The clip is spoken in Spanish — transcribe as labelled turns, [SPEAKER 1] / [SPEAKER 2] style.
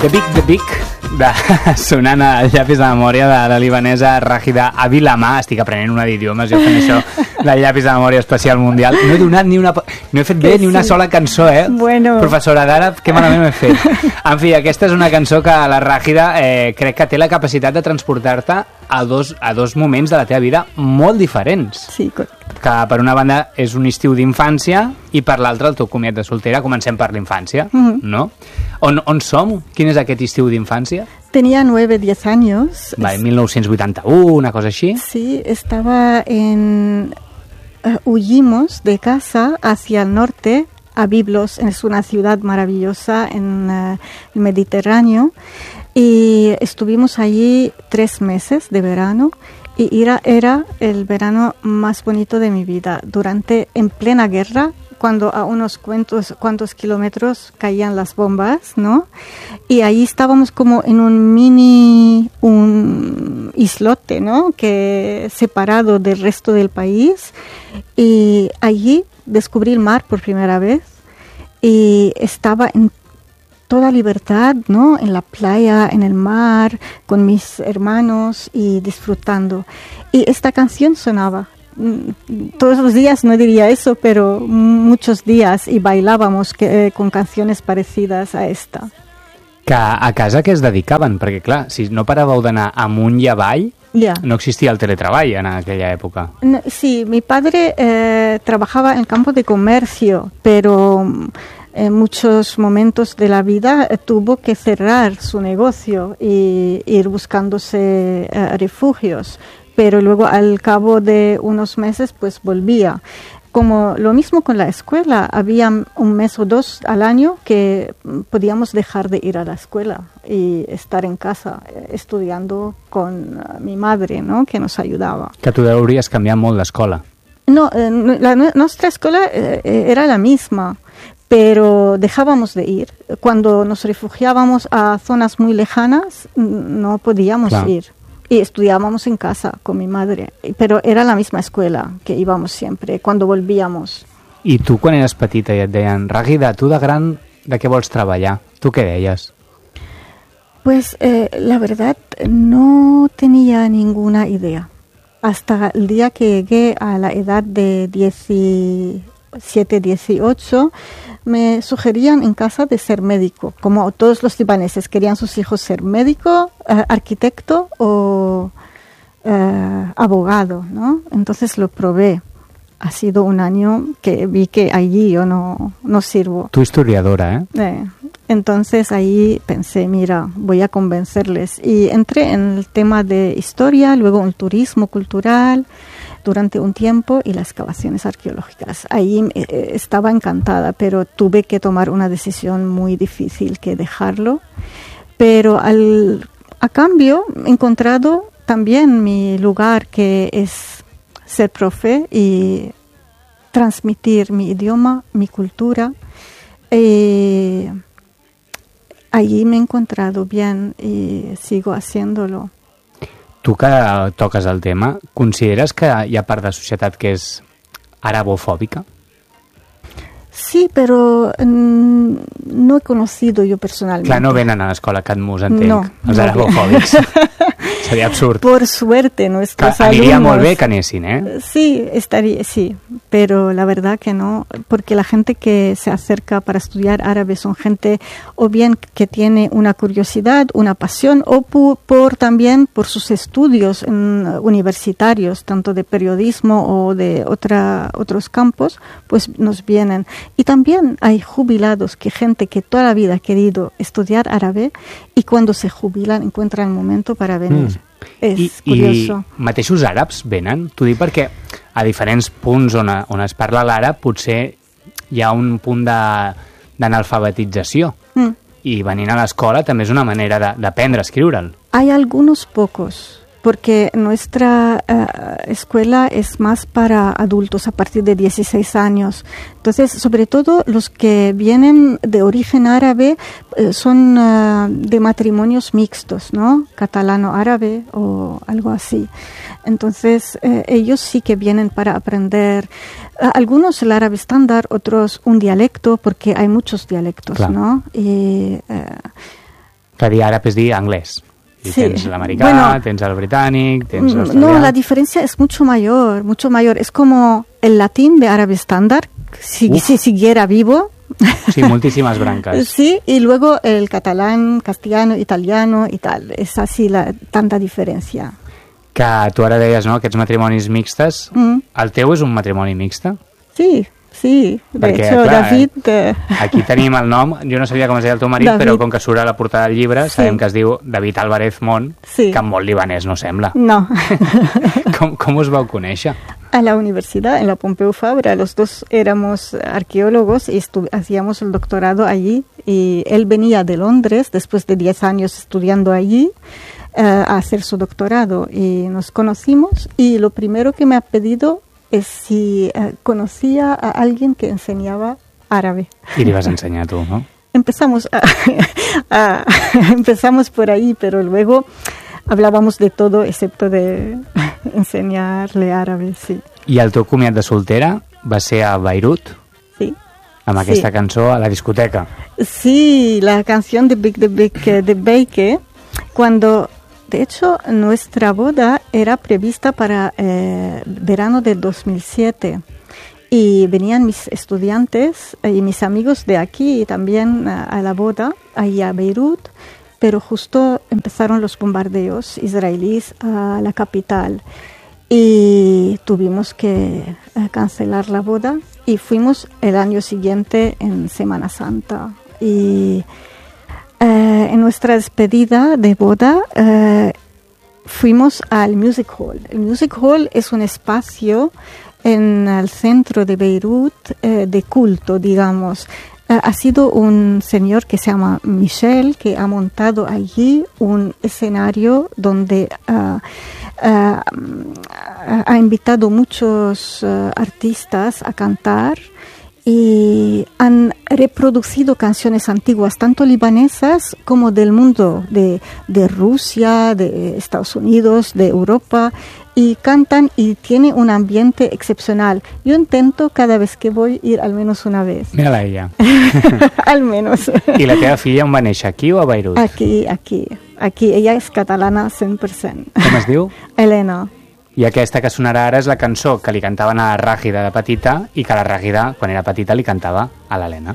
[SPEAKER 1] The Big, sonant al llapis de memòria de la libanesa Ràgida Avilama. Estic aprenent una d'idiomes, jo fent això del llapis de memòria especial mundial. No he donat ni una... No he fet bé ni una sola cançó,
[SPEAKER 2] Bueno.
[SPEAKER 1] Professora d'àrab, que malament ho he fet. En fi, aquesta és una cançó que la Ràgida crec que té la capacitat de transportar-te a dos moments de la teva vida molt diferents.
[SPEAKER 2] Sí, correcte.
[SPEAKER 1] Que per una banda és un estiu d'infància i per l'altra el teu comiat de soltera. Comencem per l'infància, ¿no? On som? Quin és aquest estiu d'infància?
[SPEAKER 2] Tenía 9-10 años.
[SPEAKER 1] Vale, 1981, una cosa així.
[SPEAKER 2] Sí, estaba en... huyimos de casa hacia el norte, a Biblos, es una ciudad maravillosa en el Mediterráneo, y estuvimos allí 3 meses de verano, y era el verano más bonito de mi vida. En plena guerra, cuando a unos cuantos kilómetros caían las bombas, ¿no? Y ahí estábamos como en un islote, ¿no? Que separado del resto del país. Y allí descubrí el mar por primera vez y estaba en toda libertad, ¿no? En la playa, en el mar, con mis hermanos y disfrutando. Y esta canción sonaba todos los días, no diría eso, pero muchos días, y bailábamos con canciones parecidas a esta.
[SPEAKER 1] Que a casa què es dedicaven? Perquè, clar, si no paràveu d'anar amunt i avall, no existia el teletreball en aquella època.
[SPEAKER 2] No, sí, mi padre trabajaba en el campo de comercio, pero en muchos momentos de la vida tuvo que cerrar su negocio y ir buscándose refugios. Pero luego al cabo de unos meses pues volvía. Como lo mismo con la escuela, había 1 mes o 2 al año que podíamos dejar de ir a la escuela y estar en casa estudiando con mi madre, ¿no? Que nos ayudaba.
[SPEAKER 1] Que tu hauries canviat molt d'escola.
[SPEAKER 2] No, nuestra escuela era la misma, pero dejábamos de ir. Cuando nos refugiábamos a zonas muy lejanas, no podíamos ir. Y estudiábamos en casa con mi madre, pero era la misma escuela que íbamos siempre, cuando volvíamos.
[SPEAKER 1] I tu, quan eres petita i et deien Ràgida, tu de gran, de què vols treballar? Tu què deies?
[SPEAKER 2] Pues la verdad no tenía ninguna idea. Hasta el día que llegué a la edad de 17, 18, me sugerían en casa de ser médico, como todos los libaneses querían sus hijos ser médico, arquitecto o abogado, ¿no? Entonces lo probé. Ha sido un año que vi que allí yo no sirvo.
[SPEAKER 1] Tu historiadora,
[SPEAKER 2] Entonces ahí pensé, mira, voy a convencerles. Y entré en el tema de historia, luego el turismo cultural durante un tiempo y las excavaciones arqueológicas. Ahí estaba encantada, pero tuve que tomar una decisión muy difícil, que dejarlo. Pero a cambio he encontrado también mi lugar, que es ser profe y transmitir mi idioma, mi cultura. Allí me he encontrado bien y sigo haciéndolo.
[SPEAKER 1] Tu que toques el tema, consideres que hi ha part de la societat que és arabofòbica?
[SPEAKER 2] Sí, pero no he conocido yo personalmente.
[SPEAKER 1] Clar, no venen a l'escola Catmus, entenc,
[SPEAKER 2] no,
[SPEAKER 1] els arabofòbics. Seria absurd.
[SPEAKER 2] Por suerte, nuestros alumnos...
[SPEAKER 1] Aniria molt bé que anessin,
[SPEAKER 2] Sí, sí, pero la verdad que no, porque la gente que se acerca para estudiar árabe son gente o bien que tiene una curiosidad, una pasión, o también por sus estudios universitarios, tanto de periodismo o de otros campos, pues nos vienen. Y también hay jubilados, gente que toda la vida ha querido estudiar árabe y cuando se jubilan encuentran el momento para venir. És curioso.
[SPEAKER 1] I mateixos àrabs venen? T'ho dic perquè a diferents punts on es parla l'àrab potser hi ha un punt d'analfabetització i venint a l'escola també és una manera d'aprendre a escriure'l.
[SPEAKER 2] Hay algunos pocos, porque nuestra escuela es más para adultos a partir de 16 años. Entonces, sobre todo los que vienen de origen árabe son de matrimonios mixtos, ¿no? Catalano-árabe o algo así. Entonces, ellos sí que vienen para aprender. Algunos el árabe estándar, otros un dialecto, porque hay muchos dialectos,
[SPEAKER 1] claro,
[SPEAKER 2] ¿no? Y
[SPEAKER 1] Que dir àrab és dir anglès. Y
[SPEAKER 2] Sí.
[SPEAKER 1] tens l'americà,
[SPEAKER 2] Bueno,
[SPEAKER 1] tens el britànic, tens l'australià...
[SPEAKER 2] No, la diferencia es mucho mayor, mucho mayor. Es como el latín de árabe estándar, si siguiera vivo.
[SPEAKER 1] Sí, moltíssimes branques.
[SPEAKER 2] Sí, y luego el catalán, castellano, italiano y tal. Es así tanta diferencia.
[SPEAKER 1] Que tu ara deies, no?, aquests matrimonis mixtes. El teu és un matrimoni mixte?
[SPEAKER 2] Sí, sí. De
[SPEAKER 1] Perquè,
[SPEAKER 2] hecho,
[SPEAKER 1] clar,
[SPEAKER 2] David...
[SPEAKER 1] aquí tenim el nom, jo no sabia com es deia el teu marit,
[SPEAKER 2] David.
[SPEAKER 1] però com que surt a la portada del llibre,
[SPEAKER 2] Sí.
[SPEAKER 1] sabem que es diu David Álvarez Mont,
[SPEAKER 2] Sí.
[SPEAKER 1] que molt libanès no sembla.
[SPEAKER 2] No.
[SPEAKER 1] Com us vau conèixer?
[SPEAKER 2] A la universidad, en la Pompeu Fabra, los dos éramos arqueólogos y hacíamos el doctorado allí. Y él venía de Londres, después de 10 años estudiando allí, a hacer su doctorado. Y nos conocimos y lo primero que me ha pedido es si conocía a alguien que enseñaba árabe.
[SPEAKER 1] I li vas ensenyar tu, no?
[SPEAKER 2] Empezamos empezamos por ahí, pero luego hablábamos de todo excepto de enseñarle árabe, sí.
[SPEAKER 1] I el teu comiat de soltera va ser a Beirut,
[SPEAKER 2] Sí.
[SPEAKER 1] amb aquesta cançó a la discoteca.
[SPEAKER 2] Sí, la canción de Beike, cuando, de hecho, nuestra boda era prevista para verano del 2007 y venían mis estudiantes y mis amigos de aquí también a la boda, ahí a Beirut, pero justo empezaron los bombardeos israelíes a la capital y tuvimos que cancelar la boda y fuimos el año siguiente en Semana Santa. Y en nuestra despedida de boda fuimos al Music Hall. El Music Hall es un espacio en el centro de Beirut de culto, digamos. Ha sido un señor que se llama Michel que ha montado allí un escenario donde ha invitado muchos artistas a cantar y han reproducido canciones antiguas, tanto libanesas como del mundo, de Rusia, de Estados Unidos, de Europa, y cantan y tiene un ambiente excepcional. Yo intento cada vez que voy ir al menos una vez.
[SPEAKER 1] Mira-la ella.
[SPEAKER 2] Al menos.
[SPEAKER 1] I la teva filla on va néixer, aquí o a Beirut?
[SPEAKER 2] Aquí. Ella es catalana 100%.
[SPEAKER 1] Com es diu?
[SPEAKER 2] Elena.
[SPEAKER 1] I aquesta que sonarà ara és la cançó que li cantaven a la Ràgida de petita i que la Ràgida, quan era petita, li cantava a l'Helena.